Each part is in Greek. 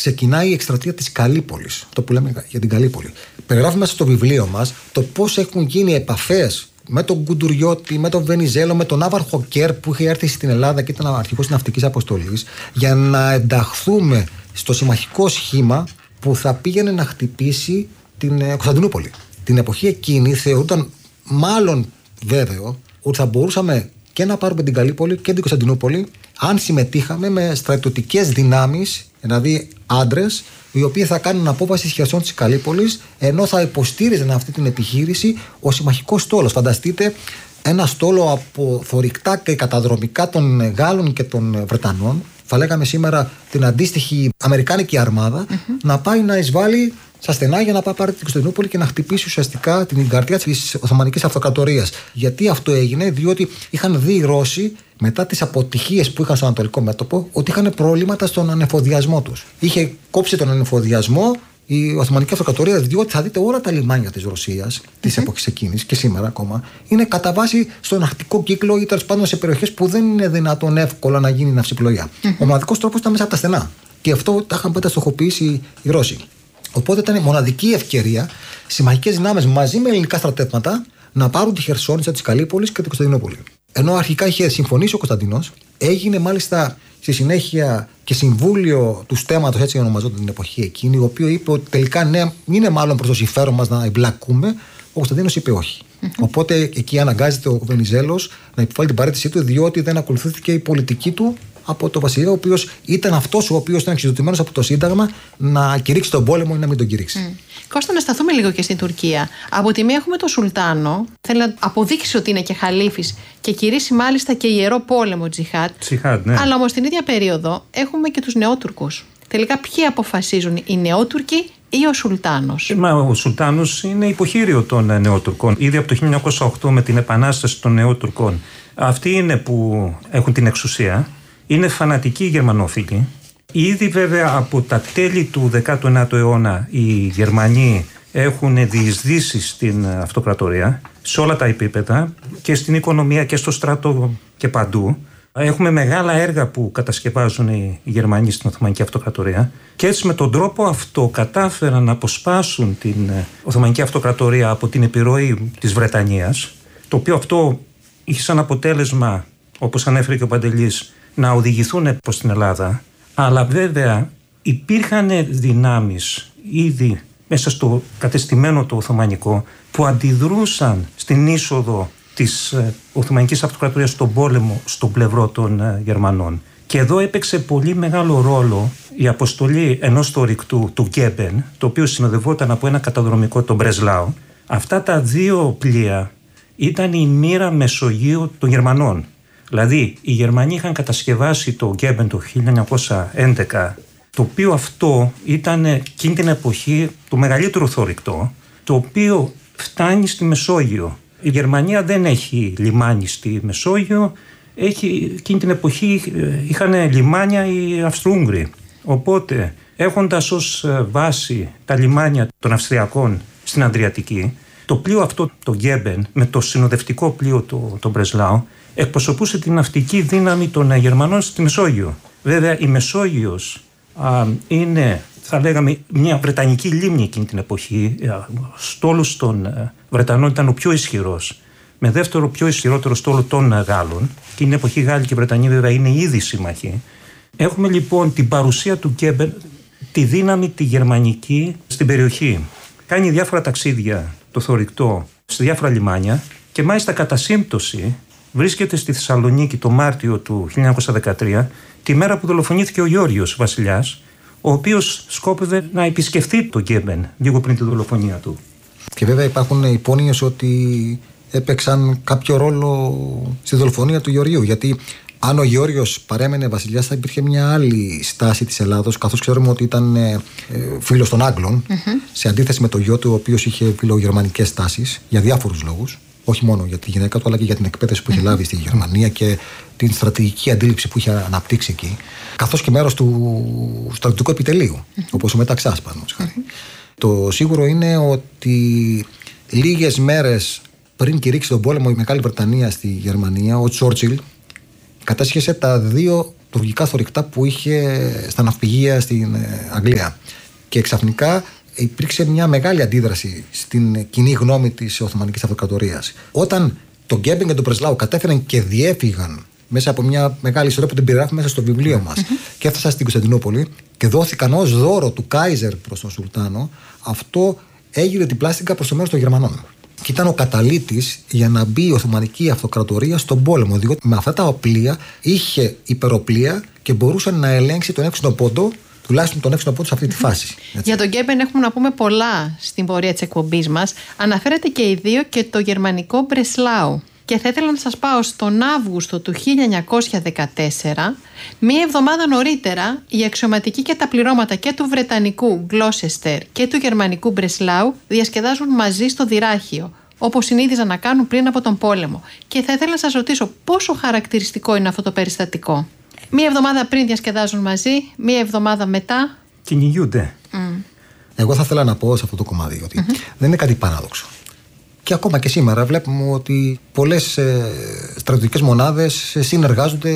ξεκινάει η εκστρατεία της Καλύπολης. Αυτό που λέμε για την Καλύπολη. Περιγράφουμε μέσα στο βιβλίο μας το πώς έχουν γίνει επαφές με τον Κουντουριώτη, με τον Βενιζέλο, με τον Άβαρχο Κέρ που είχε έρθει στην Ελλάδα και ήταν αρχηγός της ναυτικής αποστολής, για να ενταχθούμε στο συμμαχικό σχήμα που θα πήγαινε να χτυπήσει την Κωνσταντινούπολη. Την εποχή εκείνη θεωρούταν μάλλον βέβαιο ότι θα μπορούσαμε και να πάρουμε την Καλύπολη και την Κωνσταντινούπολη αν συμμετείχαμε με στρατιωτικές δυνάμεις, δηλαδή άντρες, οι οποίοι θα κάνουν απόβαση της χερσών της Καλύπολης, ενώ θα υποστήριζαν αυτή την επιχείρηση ο συμμαχικός στόλος. Φανταστείτε ένα στόλο από θωρηκτά και καταδρομικά των Γάλλων και των Βρετανών, θα λέγαμε σήμερα την αντίστοιχη Αμερικάνικη αρμάδα, να πάει να εισβάλλει στα στενά για να πάει πάρει την Κωνσταντινούπολη και να χτυπήσει ουσιαστικά την καρδιά της Οθωμανικής Αυτοκρατορίας. Γιατί αυτό έγινε? Διότι είχαν δει οι Ρώσοι, μετά τις αποτυχίες που είχαν στο Ανατολικό μέτωπο, ότι είχαν προβλήματα στον ανεφοδιασμό τους. Είχε κόψει τον ανεφοδιασμό η Οθωμανική Αυτοκρατορία, διότι θα δείτε όλα τα λιμάνια της Ρωσίας, της εποχής εκείνης και σήμερα ακόμα, είναι κατά βάση στον ακτικό κύκλο ή τέλος πάντων σε περιοχές που δεν είναι δυνατόν εύκολα να γίνει ναυσιπλοεία. Ο μοναδικός τρόπος ήταν μέσα από τα στενά. Και αυτό τα είχαν πάντα στοχοποιήσει οι Ρώσοι. Οπότε ήταν μοναδική ευκαιρία συμμαχικές δυνάμεις μαζί με ελληνικά στρατεύματα να πάρουν τη Χερσόνησο, τη Καλύπολη και την Κωνσταντινούπολη. Ενώ αρχικά είχε συμφωνήσει ο Κωνσταντινός, έγινε μάλιστα στη συνέχεια και συμβούλιο του στέματος, έτσι ονομαζόταν την εποχή εκείνη, ο οποίο είπε ότι τελικά ναι, είναι μάλλον προς το συμφέρον μας να εμπλακούμε. Ο Κωνσταντίνος είπε όχι. Οπότε εκεί αναγκάζεται ο Βενιζέλος να υποβάλει την παραίτησή του, διότι δεν ακολουθήθηκε η πολιτική του από το βασιλιά, ο οποίος ήταν αυτός ο οποίος ήταν εξειδοτημένος από το Σύνταγμα να κηρύξει τον πόλεμο ή να μην τον κηρύξει. Κώστα, να σταθούμε λίγο και στην Τουρκία. Από τη μία έχουμε τον Σουλτάνο, θέλει να αποδείξει ότι είναι και χαλίφης και κηρύσει μάλιστα και ιερό πόλεμο τζιχάτ. Ναι. Αλλά όμως την ίδια περίοδο έχουμε και τους νεότουρκους. Τελικά ποιοι αποφασίζουν, οι νεότουρκοι ή ο Σουλτάνος? Ο Σουλτάνος είναι υποχείριο των νεότουρκων. Ήδη από το 1908 με την επανάσταση των νεότουρκων. Αυτοί είναι που έχουν την εξουσία. Είναι φανατικοί γερμανόφιλοι. Ήδη βέβαια από τα τέλη του 19ου αιώνα οι Γερμανοί έχουν διεισδύσει στην αυτοκρατορία σε όλα τα επίπεδα και στην οικονομία και στο στρατό και παντού. Έχουμε μεγάλα έργα που κατασκευάζουν οι Γερμανοί στην Οθωμανική Αυτοκρατορία και έτσι με τον τρόπο αυτό κατάφεραν να αποσπάσουν την Οθωμανική Αυτοκρατορία από την επιρροή της Βρετανίας, το οποίο αυτό είχε σαν αποτέλεσμα, όπως ανέφερε και ο Παντελής, να οδηγηθούν προς την Ελλάδα. Αλλά βέβαια υπήρχαν δυνάμεις ήδη μέσα στο κατεστημένο το Οθωμανικό που αντιδρούσαν στην είσοδο της Οθωμανικής Αυτοκρατορίας στον πόλεμο στον πλευρό των Γερμανών. Και εδώ έπαιξε πολύ μεγάλο ρόλο η αποστολή ενός θωρηκτού του Γκέμπεν, το οποίο συνοδευόταν από ένα καταδρομικό, τον Μπρεσλάου. Αυτά τα δύο πλοία ήταν η μοίρα Μεσογείου των Γερμανών. Δηλαδή, οι Γερμανοί είχαν κατασκευάσει το Γκέμπεν το 1911, το οποίο αυτό ήταν εκείνη την εποχή το μεγαλύτερο θωρηκτό, το οποίο φτάνει στη Μεσόγειο. Η Γερμανία δεν έχει λιμάνι στη Μεσόγειο, εκείνη την εποχή είχαν λιμάνια οι Αυστρο-Ούγγροι. Οπότε, έχοντας ως βάση τα λιμάνια των Αυστριακών στην Αδριατική, το πλοίο αυτό, το Γκέμπεν, με το συνοδευτικό πλοίο, το Μπρεσλάου, εκπροσωπούσε την ναυτική δύναμη των Γερμανών στη Μεσόγειο. Βέβαια, η Μεσόγειος είναι, θα λέγαμε, μια βρετανική λίμνη εκείνη την εποχή. Ο στόλος των Βρετανών ήταν ο πιο ισχυρός, με δεύτερο πιο ισχυρότερο στόλο των Γάλλων. Εκείνη την εποχή οι Γάλλοι και οι Βρετανοί βέβαια είναι ήδη σύμμαχοι. Έχουμε λοιπόν την παρουσία του Γκέμπεν, τη δύναμη τη γερμανική στην περιοχή. Κάνει διάφορα ταξίδια το θωρηκτό σε διάφορα λιμάνια και μάλιστα κατά σύμπτωση βρίσκεται στη Θεσσαλονίκη το Μάρτιο του 1913, τη μέρα που δολοφονήθηκε ο Γεώργιος βασιλιάς, ο οποίος σκόπευε να επισκεφθεί το Γκέμπεν λίγο πριν τη δολοφονία του. Και βέβαια υπάρχουν υπόνοιες ότι έπαιξαν κάποιο ρόλο στη δολοφονία του Γεωργίου, γιατί αν ο Γεώργιος παρέμενε βασιλιάς θα υπήρχε μια άλλη στάση της Ελλάδος, καθώς ξέρουμε ότι ήταν φίλος των Άγγλων, σε αντίθεση με το γιο του, ο οποίος είχε φιλογερμανικές τάσεις για διάφορους λόγους. Όχι μόνο για τη γυναίκα του, αλλά και για την εκπαίδευση που είχε λάβει στη Γερμανία και την στρατηγική αντίληψη που είχε αναπτύξει εκεί, καθώς και μέρος του στρατιωτικού επιτελείου, όπως ο Μεταξάς, παραδείγματος χάρη. Το σίγουρο είναι ότι λίγες μέρες πριν κηρύξει τον πόλεμο η Μεγάλη Βρετανία στη Γερμανία, ο Τσόρτσιλ κατάσχεσε τα δύο τουρκικά θωρηκτά που είχε στα ναυπηγεία στην Αγγλία. Και ξαφνικά υπήρξε μια μεγάλη αντίδραση στην κοινή γνώμη της Οθωμανικής Αυτοκρατορίας. Όταν τον Γκέμπεν και τον Μπρεσλάου κατέφεραν και διέφυγαν μέσα από μια μεγάλη ιστορία που την περιγράφει μέσα στο βιβλίο μας και έφτασαν στην Κωνσταντινούπολη και δόθηκαν ως δώρο του Κάιζερ προς τον Σουλτάνο, αυτό έγινε την πλάστικα προς το μέρος των Γερμανών. Και ήταν ο καταλύτης για να μπει η Οθωμανική Αυτοκρατορία στον πόλεμο, διότι με αυτά τα οπλία είχε υπεροπλία και μπορούσε να ελέγξει τον έξινο πόντο, τουλάχιστον τον έξινο πόντο σε αυτή τη φάση. Έτσι. Για τον Γκέμπεν έχουμε να πούμε πολλά στην πορεία της εκπομπής μας. Αναφέρεται και οι δύο και το γερμανικό Μπρεσλάου. Και θα ήθελα να σας πάω στον Αύγουστο του 1914, μία εβδομάδα νωρίτερα, οι αξιωματικοί και τα πληρώματα και του Βρετανικού Γκλόσεστερ και του Γερμανικού Μπρεσλάου διασκεδάζουν μαζί στο Δυράχιο, όπως συνήθιζαν να κάνουν πριν από τον πόλεμο. Και θα ήθελα να σας ρωτήσω πόσο χαρακτηριστικό είναι αυτό το περιστατικό. Μία εβδομάδα πριν διασκεδάζουν μαζί, μία εβδομάδα μετά κυνηγούνται. Εγώ θα ήθελα να πω σε αυτό το κομμάτι ότι δεν είναι κάτι παράδοξο. Και ακόμα και σήμερα βλέπουμε ότι πολλές στρατιωτικές μονάδες συνεργάζονται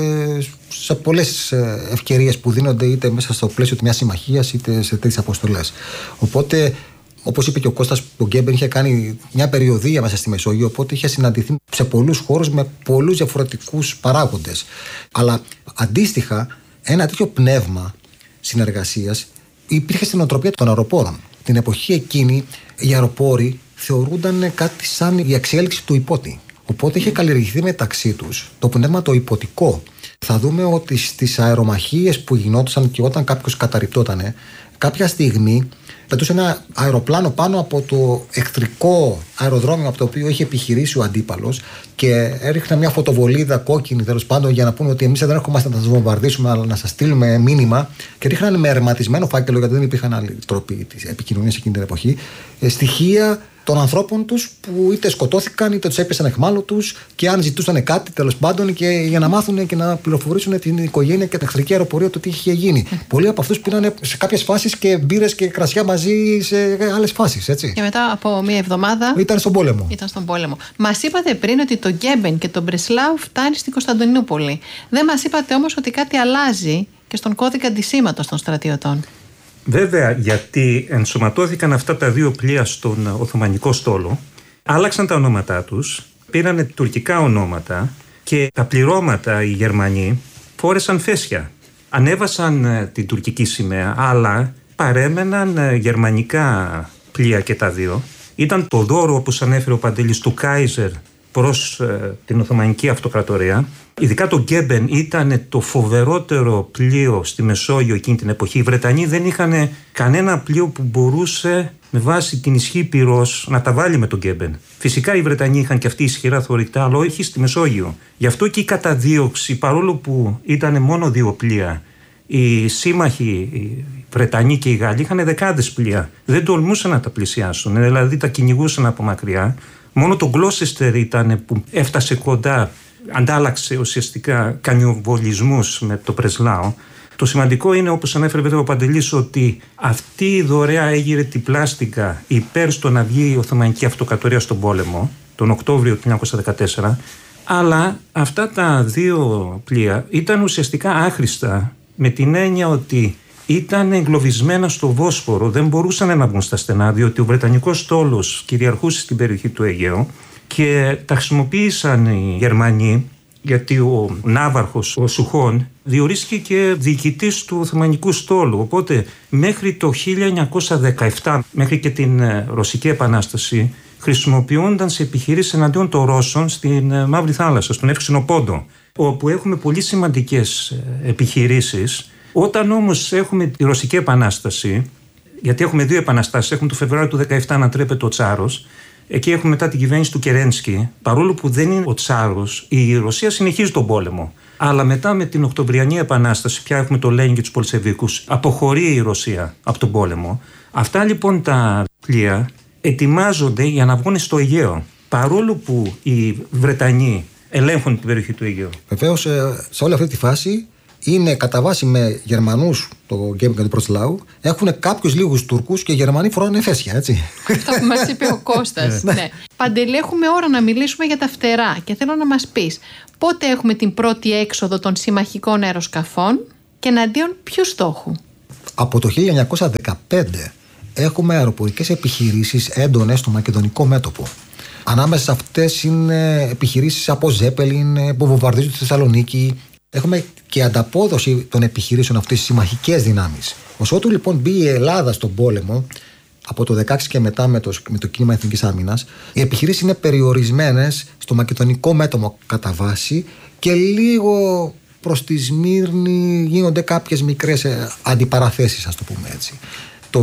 σε πολλές ευκαιρίες που δίνονται, είτε μέσα στο πλαίσιο μιας συμμαχίας είτε σε τέτοιες αποστολές. Οπότε, όπως είπε και ο Κώστας, ο Γκέμπεν είχε κάνει μια περιοδεία μέσα στη Μεσόγειο, οπότε είχε συναντηθεί σε πολλούς χώρους με πολλούς διαφορετικούς παράγοντες. Αλλά αντίστοιχα, ένα τέτοιο πνεύμα συνεργασίας υπήρχε στην νοοτροπία των αεροπόρων. Την εποχή εκείνη, οι αεροπόροι θεωρούνταν κάτι σαν η εξέλιξη του υπότη. Οπότε είχε καλλιεργηθεί μεταξύ τους το πνεύμα το υποτικό. Θα δούμε ότι στις αερομαχίες που γινόντουσαν και όταν κάποιος καταρριπτότανε, κάποια στιγμή πετούσε ένα αεροπλάνο πάνω από το εχθρικό αεροδρόμιο από το οποίο είχε επιχειρήσει ο αντίπαλος και έριχνε μια φωτοβολίδα κόκκινη, τέλος πάντων, για να πούμε ότι εμείς δεν έρχομαστε να σας βομβαρδίσουμε, αλλά να σας στείλουμε μήνυμα. Και ρίχνανε με ερματισμένο φάκελο, γιατί δεν υπήρχαν άλλοι τρόποι της επικοινωνίας εκείνη την εποχή, στοιχεία των ανθρώπων τους που είτε σκοτώθηκαν είτε τους έπιασαν εχμάλω τους, και αν ζητούσαν κάτι, τέλος πάντων, και για να μάθουν και να πληροφορήσουν την οικογένεια και την εχθρική αεροπορία το τι είχε γίνει. Πολλοί από αυτούς πήραν σε κάποιες φάσεις και μπύρες και κρασιά μαζί σε άλλες φάσεις, έτσι. Και μετά από μία εβδομάδα ήταν στον πόλεμο. Μας είπατε πριν ότι το Γκέμπεν και το Μπρεσλάου φτάνει στην Κωνσταντινούπολη. Δεν μας είπατε όμως ότι κάτι αλλάζει και στον κώδικα αντισήματος των στρατιωτών. Βέβαια, γιατί ενσωματώθηκαν αυτά τα δύο πλοία στον Οθωμανικό στόλο, άλλαξαν τα ονόματά τους, πήρανε τουρκικά ονόματα και τα πληρώματα οι Γερμανοί φόρεσαν φέσια. Ανέβασαν την τουρκική σημαία, αλλά παρέμεναν γερμανικά πλοία και τα δύο. Ήταν το δώρο, όπως ανέφερε ο Παντελής, του Κάιζερ προς την Οθωμανική Αυτοκρατορία. Ειδικά το Γκέμπεν ήταν το φοβερότερο πλοίο στη Μεσόγειο εκείνη την εποχή. Οι Βρετανοί δεν είχαν κανένα πλοίο που μπορούσε με βάση την ισχύ πυρός να τα βάλει με τον Γκέμπεν. Φυσικά οι Βρετανοί είχαν και αυτοί ισχυρά θωρηκτά, αλλά όχι στη Μεσόγειο. Γι' αυτό και η καταδίωξη, παρόλο που ήταν μόνο δύο πλοία, οι σύμμαχοι, οι Βρετανοί και οι Γάλλοι είχαν δεκάδες πλοία. Δεν τολμούσαν να τα πλησιάσουν, δηλαδή τα κυνηγούσαν από μακριά. Μόνο το Γκλόσεστερ ήταν που έφτασε κοντά, αντάλλαξε ουσιαστικά κανιοβολισμούς με το Μπρεσλάου. Το σημαντικό είναι, όπως ανέφερε βέβαια ο Παντελής, ότι αυτή η δωρεά έγινε την πλάστικα υπέρ στο να βγει η Οθωμανική Αυτοκρατορία στον πόλεμο, τον Οκτώβριο του 1914, αλλά αυτά τα δύο πλοία ήταν ουσιαστικά άχρηστα, με την έννοια ότι ήταν εγκλωβισμένα στο Βόσπορο, δεν μπορούσαν να βγουν στα στενά, διότι ο Βρετανικός στόλος κυριαρχούσε στην περιοχή του Αιγαίου και τα χρησιμοποίησαν οι Γερμανοί, γιατί ο ναύαρχος, ο Σουχών, διορίστηκε και διοικητής του Οθωμανικού στόλου. Οπότε μέχρι το 1917, μέχρι και την Ρωσική Επανάσταση, χρησιμοποιούνταν σε επιχειρήσεις εναντίον των Ρώσων στην Μαύρη Θάλασσα, στον Εύξηνο Πόντο, όπου έχουμε πολύ σημαντικές επιχειρήσεις. Όταν όμως έχουμε τη Ρωσική Επανάσταση, γιατί έχουμε δύο επαναστάσεις, έχουμε το Φεβρουάριο του 1917 να τρέπεται ο Τσάρος, εκεί έχουμε μετά την κυβέρνηση του Κερένσκι, παρόλο που δεν είναι ο Τσάρος, η Ρωσία συνεχίζει τον πόλεμο. Αλλά μετά με την Οκτωβριανή Επανάσταση, πια έχουμε το Λένιν και τους Πολσεβίκους, αποχωρεί η Ρωσία από τον πόλεμο. Αυτά λοιπόν τα πλοία ετοιμάζονται για να βγουν στο Αιγαίο, παρόλο που οι Βρετανοί ελέγχουν την περιοχή του Αιγαίου. Βεβαίως, σε όλη αυτή τη φάση είναι κατά βάση με Γερμανούς το Γκέμπινγκ του Μπρεσλάου, έχουν κάποιους λίγους Τούρκους και οι Γερμανοί φοράνε εφέσια, έτσι. Αυτό που μας είπε ο Κώστας. Ναι. Παντελή, έχουμε ώρα να μιλήσουμε για τα φτερά και θέλω να μας πεις πότε έχουμε την πρώτη έξοδο των συμμαχικών αεροσκαφών και εναντίον ποιου στόχου? Από το 1915 έχουμε αεροπορικές επιχειρήσεις έντονες στο μακεδονικό μέτωπο. Ανάμεσα σε αυτές είναι επιχειρήσεις από Ζέπελιν που βομβαρδίζουν τη Θεσσαλονίκη. Έχουμε και ανταπόδοση των επιχειρήσεων αυτές στις συμμαχικές δυνάμεις. Ωσότου λοιπόν μπει η Ελλάδα στον πόλεμο, από το 16 και μετά με το κίνημα Εθνικής Άμυνας, οι επιχειρήσεις είναι περιορισμένες στο μακεδονικό μέτωπο κατά βάση και λίγο προς τη Σμύρνη γίνονται κάποιες μικρές αντιπαραθέσεις, ας το πούμε έτσι. Το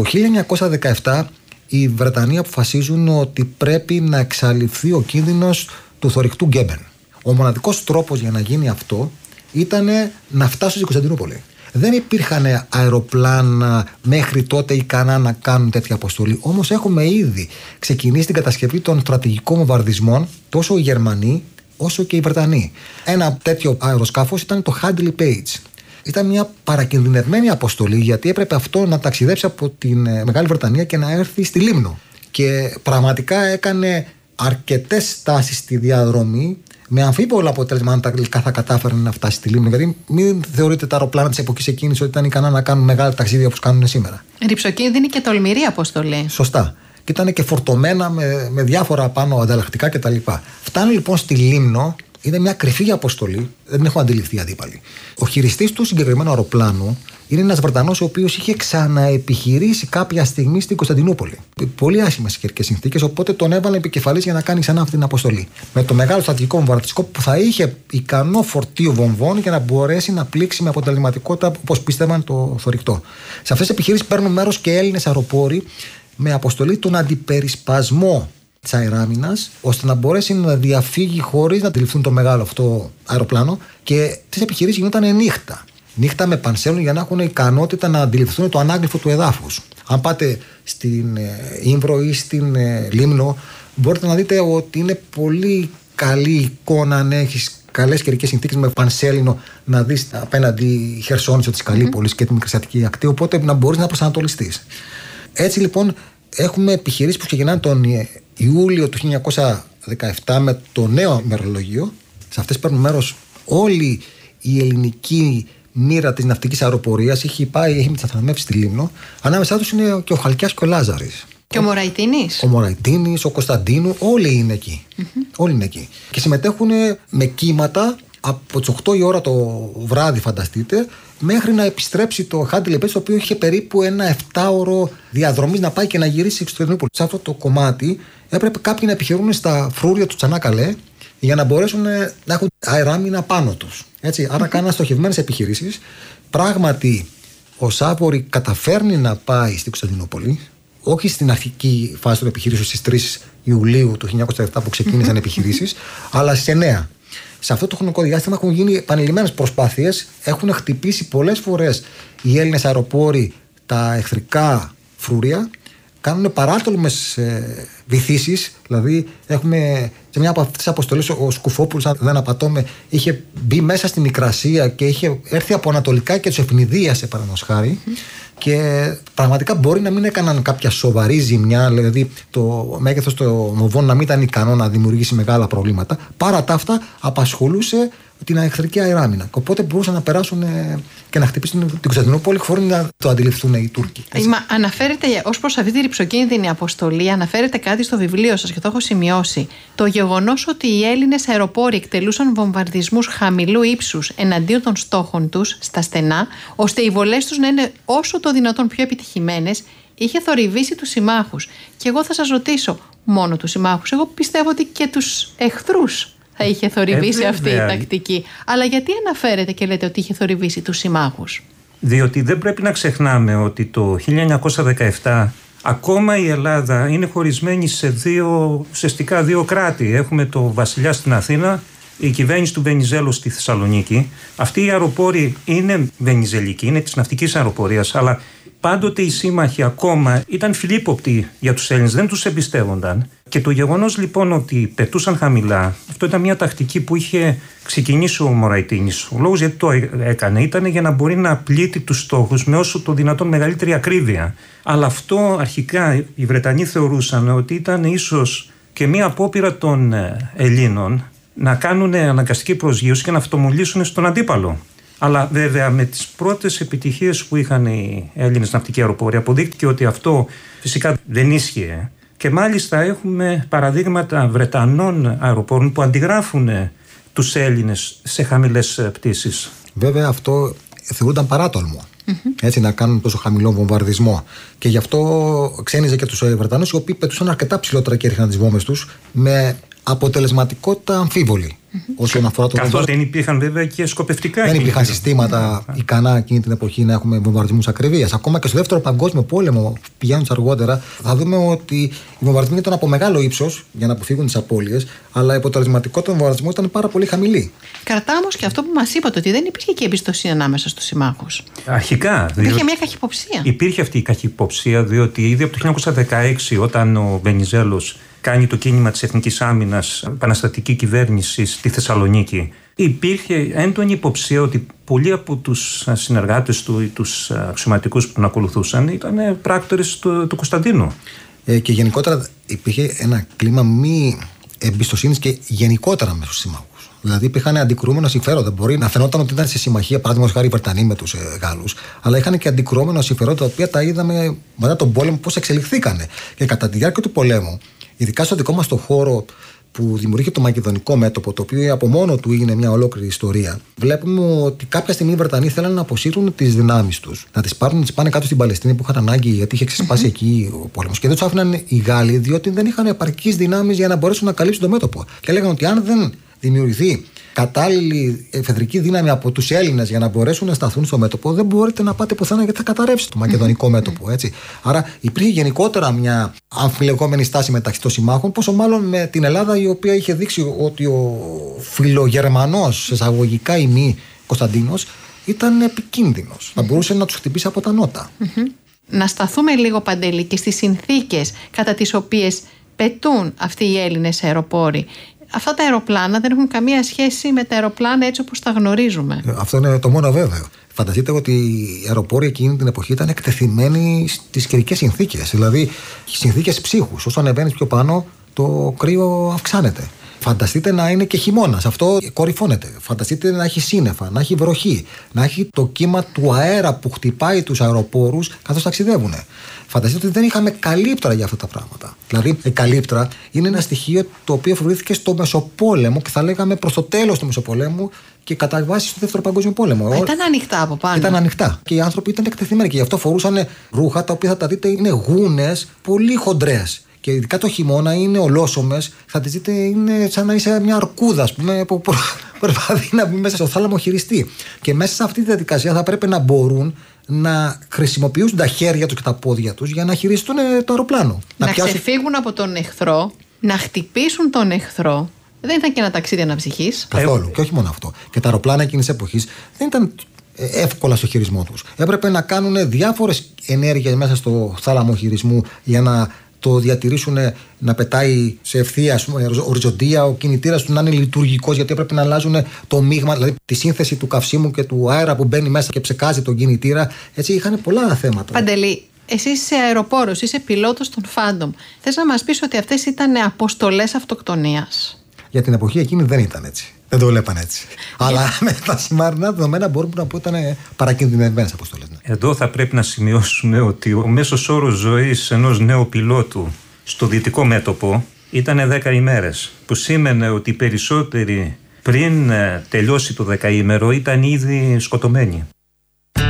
1917 οι Βρετανοί αποφασίζουν ότι πρέπει να εξαλειφθεί ο κίνδυνος του θωρηκτού Γκέμπεν. Ο μοναδικός τρόπος για να γίνει αυτό ήταν να φτάσουν στην Κωνσταντινούπολη. Δεν υπήρχαν αεροπλάνα μέχρι τότε ικανά να κάνουν τέτοια αποστολή. Όμως έχουμε ήδη ξεκινήσει την κατασκευή των στρατηγικών βομβαρδισμών, τόσο οι Γερμανοί όσο και οι Βρετανοί. Ένα τέτοιο αεροσκάφος ήταν το Hadley Page. Ήταν μια παρακινδυνευμένη αποστολή, γιατί έπρεπε αυτό να ταξιδέψει από την Μεγάλη Βρετανία και να έρθει στη Λίμνο. Και πραγματικά έκανε αρκετές στάσεις στη διαδρομή, με αμφίβολο αποτέλεσμα αν τα αγγλικά θα κατάφεραν να φτάσει στη Λίμνο. Γιατί μην θεωρείτε τα αεροπλάνα της εποχής εκείνης ότι ήταν ικανά να κάνουν μεγάλα ταξίδια όπως κάνουν σήμερα. Ρυψοκίνδυνη και τολμηρή αποστολή. Σωστά. Και ήταν και φορτωμένα με διάφορα πάνω ανταλλακτικά κτλ. Φτάνει λοιπόν στη Λίμνο. Είναι μια κρυφή αποστολή, δεν έχω αντιληφθεί αντίπαλοι. Ο χειριστής του συγκεκριμένου αεροπλάνου είναι ένας Βρετανός, ο οποίος είχε ξαναεπιχειρήσει κάποια στιγμή στην Κωνσταντινούπολη. Πολύ άσχημες καιρικές συνθήκες, οπότε τον έβαλε επικεφαλής για να κάνει ξανά αυτή την αποστολή. Με το μεγάλο στρατηγικό βομβαρδιστικό που θα είχε ικανό φορτίο βομβών για να μπορέσει να πλήξει με αποτελεσματικότητα, όπως πίστευαν, το θωρηκτό. Σε αυτές τις επιχειρήσεις παίρνουν μέρος και Έλληνες αεροπόροι με αποστολή τον αντιπερισπασμό της αεράμινας, ώστε να μπορέσει να διαφύγει χωρίς να αντιληφθούν το μεγάλο αυτό αεροπλάνο, και τις επιχειρήσεις γινόταν νύχτα. Νύχτα με πανσέλινο για να έχουν ικανότητα να αντιληφθούν το ανάγλυφο του εδάφους. Αν πάτε στην Ήμβρο ή στην Λίμνο, μπορείτε να δείτε ότι είναι πολύ καλή εικόνα αν έχεις καλές καιρικές συνθήκες με πανσέλινο να δεις απέναντι Χερσόνησο της Καλύπολης και τη Μικρασιατική ακτή, οπότε να μπορείς να προσανατολιστείς. Έτσι λοιπόν έχουμε επιχειρήσεις που ξεκινάνε τον Ιούλιο του 1917 με το νέο ημερολόγιο. Σε αυτές παίρνουν μέρος όλη η ελληνική μοίρα της ναυτικής αεροπορίας. Έχει μετασταθμεύσει στη Λίμνο. Ανάμεσά τους είναι και ο Χαλκιάς και ο Λάζαρης. Και ο Μωραϊτίνης. Ο Μωραϊτίνης, ο Κωνσταντίνου, όλοι είναι εκεί. Όλοι είναι εκεί. Και συμμετέχουν με κύματα από τις 8 η ώρα το βράδυ, φανταστείτε, μέχρι να επιστρέψει το Hadley Page, το οποίο είχε περίπου ένα 7ωρο διαδρομής να πάει και να γυρίσει στην Κωνσταντινούπολη. Σε αυτό το κομμάτι έπρεπε κάποιοι να επιχειρούν στα φρούρια του Τσανάκαλε για να μπορέσουν να έχουν αεράμινα πάνω τους. Άρα κάναν στοχευμένες επιχειρήσεις. Πράγματι, ο Σάβορη καταφέρνει να πάει στην Κωνσταντινούπολη, όχι στην αρχική φάση των επιχειρήσεων στις 3 Ιουλίου του 1907 που ξεκίνησαν επιχειρήσεις, αλλά στις 9. Σε αυτό το χρονικό διάστημα έχουν γίνει επανειλημμένες προσπάθειες, έχουν χτυπήσει πολλές φορές οι Έλληνες αεροπόροι τα εχθρικά φρούρια, κάνουν παράτολμες βυθίσεις. Δηλαδή, έχουμε σε μια από αυτές τις αποστολές ο Σκουφόπουλος, αν δεν απατώμε, είχε μπει μέσα στη Μικρασία και είχε έρθει από ανατολικά και τους ευνηδίασε, παραδείγματος χάρη. Και πραγματικά μπορεί να μην έκαναν κάποια σοβαρή ζημιά, δηλαδή το μέγεθος των μοβών να μην ήταν ικανό να δημιουργήσει μεγάλα προβλήματα. Παρά τα αυτά, απασχολούσε την εχθρική αεράμινα. Οπότε μπορούσαν να περάσουν και να χτυπήσουν την Κωνσταντινούπολη χωρίς να το αντιληφθούν οι Τούρκοι. Αναφέρεται ως προς αυτή τη ρυψοκίνδυνη αποστολή, αναφέρεται κάτι στο βιβλίο σας και το έχω σημειώσει. Το γεγονός ότι οι Έλληνες αεροπόροι εκτελούσαν βομβαρδισμούς χαμηλού ύψους εναντίον των στόχων τους στα στενά, ώστε οι βολές τους να είναι όσο το δυνατόν πιο επιτυχημένες, είχε θορυβήσει τους συμμάχους. Και εγώ θα σας ρωτήσω, μόνο τους συμμάχους? Εγώ πιστεύω ότι και τους εχθρούς θα είχε θορυβήσει αυτή η τακτική. Αλλά γιατί αναφέρετε και λέτε ότι είχε θορυβήσει τους συμμάχους? Διότι δεν πρέπει να ξεχνάμε ότι το 1917 ακόμα η Ελλάδα είναι χωρισμένη σε ουσιαστικά δύο κράτη. Έχουμε το βασιλιά στην Αθήνα, η κυβέρνηση του Βενιζέλου στη Θεσσαλονίκη. Αυτοί οι αεροπόροι είναι βενιζελικοί, είναι της ναυτικής αεροπορίας, αλλά πάντοτε οι σύμμαχοι ακόμα ήταν φιλίποπτοι για τους Έλληνες, δεν τους εμπιστεύονταν. Και το γεγονός λοιπόν ότι πετούσαν χαμηλά, αυτό ήταν μια τακτική που είχε ξεκινήσει ο Μωραητίνης. Ο λόγος γιατί το έκανε ήταν για να μπορεί να πλήττει τους στόχους με όσο το δυνατόν μεγαλύτερη ακρίβεια. Αλλά αυτό αρχικά οι Βρετανοί θεωρούσαν ότι ήταν ίσως και μια απόπειρα των Ελλήνων να κάνουν αναγκαστική προσγείωση και να αυτομολύσουν στον αντίπαλο. Αλλά βέβαια με τις πρώτες επιτυχίες που είχαν οι Έλληνες ναυτικοί αεροπόροι αποδείχτηκε ότι αυτό φυσικά δεν ίσχυε. Και μάλιστα έχουμε παραδείγματα Βρετανών αεροπόρων που αντιγράφουν τους Έλληνες σε χαμηλές πτήσεις. Βέβαια αυτό θεωρούνταν παράτολμο. Έτσι, να κάνουν τόσο χαμηλό βομβαρδισμό. Και γι' αυτό ξένιζε και τους Βρετανούς, οι οποίοι πετούσαν αρκετά ψηλότερα και έριχναν τις βόμβες τους με αποτελεσματικότητα αμφίβολη. Όσον αφορά το καθώς δεν υπήρχαν βέβαια και σκοπευτικά. Δεν υπήρχαν συστήματα ικανά εκείνη την εποχή να έχουμε βομβαρδισμούς ακριβίας. Ακόμα και στο δεύτερο παγκόσμιο πόλεμο, πηγαίνοντας αργότερα, θα δούμε ότι οι βομβαρδισμοί ήταν από μεγάλο ύψος για να αποφύγουν τις απώλειες, αλλά η αποτελεσματικότητα των βομβαρδισμών ήταν πάρα πολύ χαμηλή. Κρατάω όμως και αυτό που μας είπατε, ότι δεν υπήρχε και εμπιστοσύνη ανάμεσα στους συμμάχους. Αρχικά. Υπήρχε μια καχυποψία. Υπήρχε αυτή η καχυποψία, διότι ήδη από το 1916, όταν ο Βενιζέλος κάνει το κίνημα της Εθνικής Άμυνας, επαναστατική κυβέρνηση στη Θεσσαλονίκη, υπήρχε έντονη υποψία ότι πολλοί από τους συνεργάτες του ή τους αξιωματικούς που τον ακολουθούσαν ήταν πράκτορες του Κωνσταντίνου. Και γενικότερα υπήρχε ένα κλίμα μη εμπιστοσύνης και γενικότερα μέσα στους συμμάχους. Δηλαδή υπήρχαν αντικρούμενα συμφέροντα. Μπορεί να φαινόταν ότι ήταν σε συμμαχία, παράδειγμα χάρη οι Βρετανοί με τους Γάλλους, αλλά είχαν και αντικρούμενα συμφέροντα, τα οποία τα είδαμε μετά τον πόλεμο πώς εξελιχθήκανε. Και κατά τη διάρκεια του πολέμου, ειδικά στο δικό μας το χώρο που δημιουργήθηκε το μακεδονικό μέτωπο, το οποίο από μόνο του έγινε μια ολόκληρη ιστορία, βλέπουμε ότι κάποια στιγμή οι Βρετανοί θέλανε να αποσύρουν τις δυνάμεις τους, να τις πάρουν, να τις πάνε κάτω στην Παλαιστίνη που είχαν ανάγκη, γιατί είχε ξεσπάσει εκεί ο πόλεμος. Και δεν τους άφηναν οι Γάλλοι, διότι δεν είχαν επαρκείς δυνάμεις για να μπορέσουν να καλύψουν το μέτωπο. Και έλεγαν ότι αν δεν δημιουργηθεί κατάλληλη εφεδρική δύναμη από τους Έλληνες για να μπορέσουν να σταθούν στο μέτωπο, δεν μπορείτε να πάτε πουθενά γιατί θα καταρρεύσει το μακεδονικό μέτωπο. Έτσι. Άρα υπήρχε γενικότερα μια αμφιλεγόμενη στάση μεταξύ των συμμάχων, πόσο μάλλον με την Ελλάδα, η οποία είχε δείξει ότι ο φιλογερμανός, εισαγωγικά ή μη, Κωνσταντίνος ήταν επικίνδυνος. Θα μπορούσε να τους χτυπήσει από τα νότα. Να σταθούμε λίγο, Παντελή, και στις συνθήκες κατά τις οποίες πετούν αυτοί οι Έλληνες αεροπόροι. Αυτά τα αεροπλάνα δεν έχουν καμία σχέση με τα αεροπλάνα έτσι όπως τα γνωρίζουμε. Αυτό είναι το μόνο βέβαιο. Φανταστείτε ότι οι αεροπόροι εκείνη την εποχή ήταν εκτεθειμένοι στις καιρικές συνθήκες. Δηλαδή, συνθήκες ψύχους. Όσο ανεβαίνεις πιο πάνω, το κρύο αυξάνεται. Φανταστείτε να είναι και χειμώνας. Αυτό κορυφώνεται. Φανταστείτε να έχει σύννεφα, να έχει βροχή, να έχει το κύμα του αέρα που χτυπάει τους αεροπόρους καθώς ταξιδεύουν. Φανταστείτε ότι δεν είχαμε καλύπτρα για αυτά τα πράγματα. Δηλαδή, η καλύπτρα είναι ένα στοιχείο το οποίο φοβήθηκε στο Μεσοπόλεμο και θα λέγαμε προς το τέλος του Μεσοπολέμου και κατά βάση στο Δεύτερο Παγκόσμιο Πόλεμο. Ήταν ανοιχτά από πάνω. Ήταν ανοιχτά. Και οι άνθρωποι ήταν εκτεθειμένοι και γι' αυτό φορούσαν ρούχα τα οποία θα τα δείτε είναι γούνες πολύ χοντρές. Και ειδικά το χειμώνα είναι ολόσωμες, θα τις δείτε είναι σαν να είσαι μια αρκούδα, ας πούμε, που προσπαθεί να μπει μέσα στο θάλαμο χειριστή. Και μέσα σε αυτή τη διαδικασία θα πρέπει να μπορούν να χρησιμοποιούν τα χέρια τους και τα πόδια τους για να χειριστούν το αεροπλάνο. Να ξεφύγουν από τον εχθρό, να χτυπήσουν τον εχθρό. Δεν ήταν και ένα ταξίδι αναψυχής. Καθόλου. Και όχι μόνο αυτό. Και τα αεροπλάνα εκείνης της εποχής δεν ήταν εύκολα στο χειρισμό τους. Έπρεπε να κάνουν διάφορες ενέργειες μέσα στο θάλαμο χειρισμού για να το διατηρήσουν να πετάει σε ευθεία οριζοντία, ο κινητήρας του να είναι λειτουργικός, γιατί έπρεπε να αλλάζουν το μείγμα, δηλαδή τη σύνθεση του καυσίμου και του αέρα που μπαίνει μέσα και ψεκάζει τον κινητήρα. Έτσι είχαν πολλά θέματα. Παντελή, εσύ είσαι αεροπόρος, είσαι πιλότος των Phantom. Θες να μας πεις ότι αυτές ήταν αποστολές αυτοκτονίας? Για την εποχή εκείνη δεν ήταν έτσι. Δεν το βλέπαν έτσι. Αλλά με τα σημερινά δεδομένα μπορούμε να πούμε ότι ήταν παρακινδυνευμένες αποστολές. Ναι. Εδώ θα πρέπει να σημειώσουμε ότι ο μέσος όρος ζωής ενός νέου πιλότου στο δυτικό μέτωπο ήταν 10 ημέρες. Που σήμαινε ότι οι περισσότεροι πριν τελειώσει το 10ημερο ήταν ήδη σκοτωμένοι.